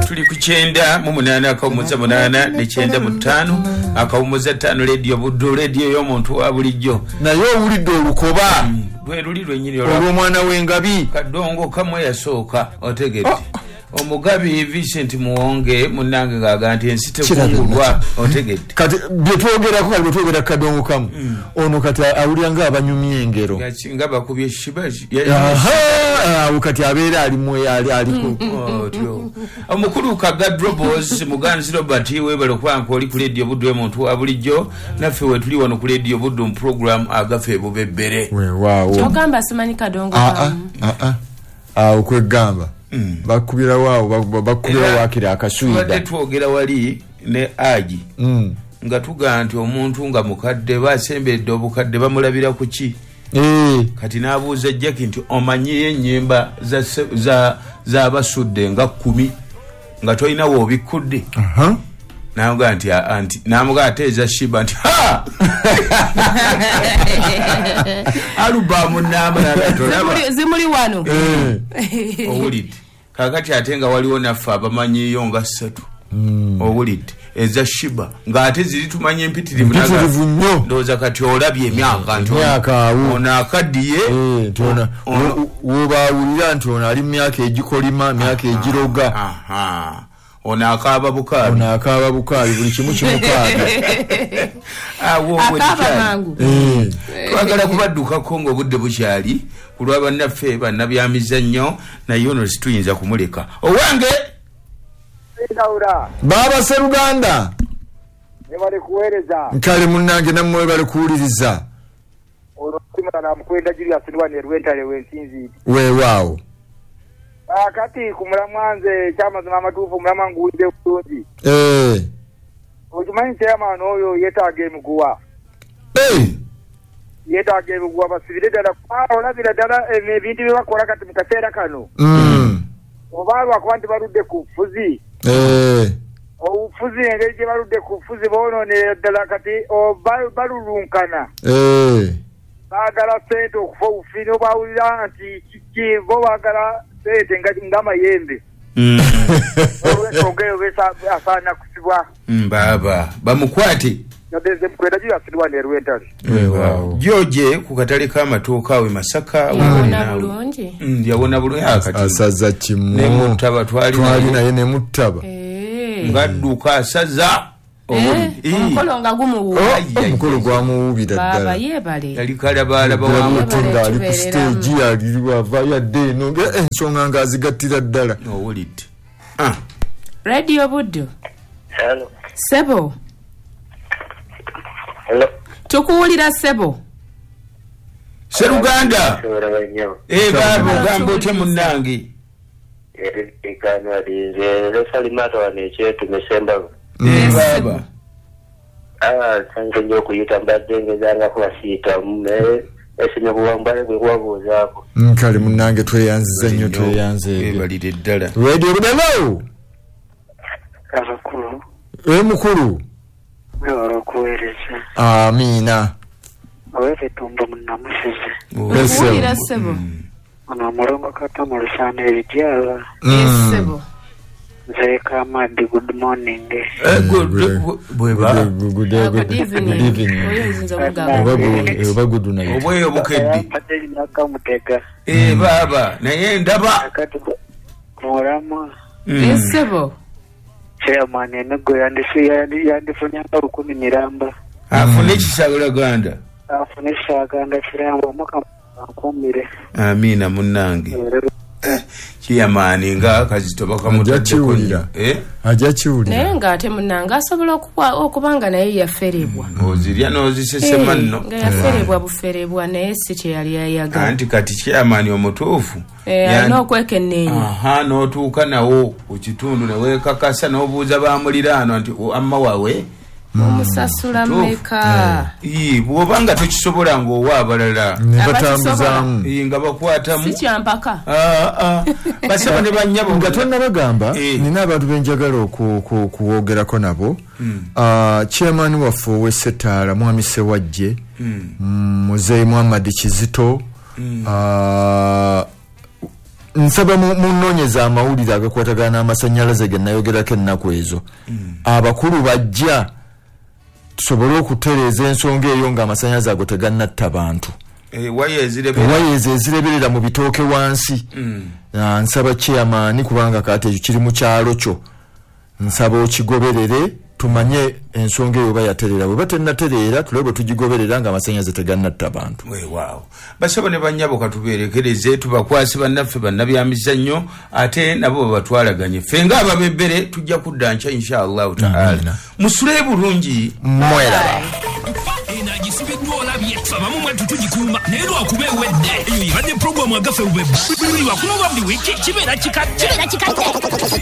tuli ku 9 akawumuza 8 ne 9 akawumuza 5 radio buddo radio y'omuntu wa bulijjo naye owulidde olukoba lwe luli lwenyini olw'omwana w'engabi kadongo kamwe yasooka otegedde omugabi Vincent Muwonge munnange ng'aga nti ensi tekungulwa otegedde kati byetwogerako kali bwetwogera kadongo kamu ono kati awulira ng'abanyumya engero nga bakubye shibaji kati abeera aliku omukulu Kagadrobos Muganzi Robert webale okubanka oli ku radio buddo y'omuntu wa bulijjo naffe we tuli wano ku radio buddo mu program agafe bubebbere kyogamba simanyi kadongo okwegamba bakubira waawo bakubira wakira akasuida twogera wali ne aji nga tuga nti omuntu nga mukadde basembedde obukadde bamulabira ku ki kati nabuuza Jackie nti omanyiye ennyimba za basudde nga 10 nga toyinawo obikudde namuga nti anti namuga ateza shiba nti ha alubamu namala zimuli wano owulidde kakati ate nga waliwo naffe abamanyiyo nga 3 owulidde eza shiba ng'ate ziri tumanye mpitirivu nnyo ndowooza kati olabye emyaka nti ono akaddiye wobaawulira nti ono ali mu myaka egikolima myaka egiroga ono akaaba bukaabi buli kimu kimukaabi twagala kubaddukako ng'obudde bukyali ku lwa bannaffe bannabyamizannyo naye ono situyinza kumuleka owange Baba Seruganda nebale kuweereza nkale munnange nammwe bale kuwuliriza olwokimala namukwenda Julius Ndwane Rwentale wensinzi weewaawo kati ku mulamwanze kyamazima amatuufu omulama nguwulidde bulungi okimanyi chairman oyo yeetaaga emiguwa yeetaaga emiguwa basibire ddala olabira ddala ebintu bye bakola kati mu kaseera kano oba lwakuba nti baludde ku bufuzi obufuzi engeri gye baludde ku bufuzi boononera ddala kati balulunkana baagala ssente okufa obufini obawulira nti kiki bo baagala ssente ng'amayembe olwensonga eyo asaana kusibwa baba bamukwate kwenda giyasirwa nerwentale George ku katale k'amatooka awe Masaka yawona bulungi asaza kimu ne mutaba twali naye ne mutaba ngadduka asaza omukolo nga gumuwuwa omukolo gwamuwubira ddala yali kalabaalaba wamutinda ali ku stage aliwava yadde eno ensonga ng'azigattira ddala owulidde radio buddo hello sebo hello tukuwulira sebo Seruganda baba ogamba otya munnange baba sanze nnyo okuyita mbadde ngezanga kubasiitamu esinye kuwambale gwe kubabuuzaako nkale munnange tweyanziza nnyo tweyanzeebalire ddala radio budalo abakulu mukulu wewala okuweereza amiina oweebetumba munnamusize okuwulira sebo ono omulongo kata mu lusaana ebidyala sebo nze Kamaddi good morning oba good night obweyo bukedde nakamutega baba naye ndaba mulamu sebo chairman emiggo yandifunye nga 10 miramba afune ekisagulaganda afune ekisaganda kiramba omwaka nkumire amiina munnange kiyamaani nga kazito bakamutakiwulira ajja kiwulira naye ng'ate munnange asobola okubanga naye yaferebwa ozirya n'ozisesema nno nga yaferebwa buferebwa naye si kye yali ayagala anti kati kiyamaani omutuufu alina okwekenneenya n'otuuka nawo ku kitundu ne weekakasa n'obuuza bamuliraano nti amma wawe omusasula mmeka bw'oba nga tokisobola ng'owa abalala nebatambuzaamu nga bakwatamu si kyampaka basaba ne bannyabo nga tonnabagamba nina abantu benjagala okuwogerako nabo chairman waffe ow'essetaala mwami Sewajje muzeeyi Muhammad Kizito nsaba munonyeza amawulire agakwatagana n'amasannyalaze ge nayogerako ennaku ezo abakulu bajja tusobole okutereeza ensonga eyo ng'amasannyalaze ago tegannatta bantu waya ezireberera mu bitooke wansi nsaba chairman kubanga kati ekyo kiri mu kyalo kyo nsaba okigoberere tumanye ensonga eyo bayaterera bwe batennatereera tulebe tugigoberera nga amasannyalaze tegannatta bantu basaba ne bannyabo katubeerekereze tubakwasi bannaffe bannabyamizannyo ate nabo babatwalaganye ffe nga ababebbere tujja kudda nkya inshallah taala musule bulungi mweraba inajisibiddwa olabye abamu mwattu tugikuuma naye lwakuba ewedde eyo yibadde puroguramu agaffe buli wakuno bwa buli wiiki kibeera kikadde